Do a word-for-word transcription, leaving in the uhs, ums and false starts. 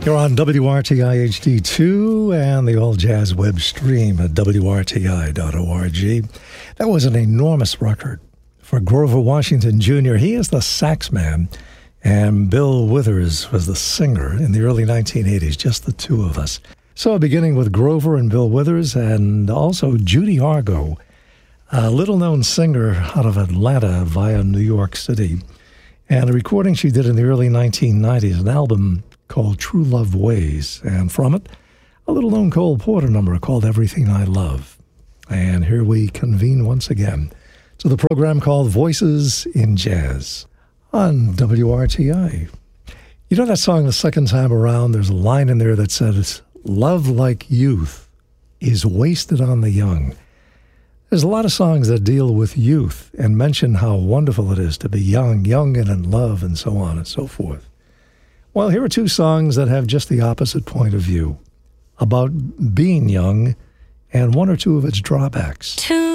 You're on W R T I H D two and the All Jazz web stream at W R T I dot org. That was an enormous record for Grover Washington Junior He is the sax man, and Bill Withers was the singer in the early nineteen eighties, just the two of us. So beginning with Grover and Bill Withers, and also Judy Argo, a little-known singer out of Atlanta via New York City, and a recording she did in the early nineteen nineties, an album called True Love Ways, and from it, a little-known Cole Porter number called Everything I Love. And here we convene once again to the program called Voices in Jazz on W R T I. You know that song the second time around, there's a line in there that says, "Love like youth is wasted on the young." There's a lot of songs that deal with youth and mention how wonderful it is to be young, young and in love, and so on and so forth. Well, here are two songs that have just the opposite point of view about being young and one or two of its drawbacks. Two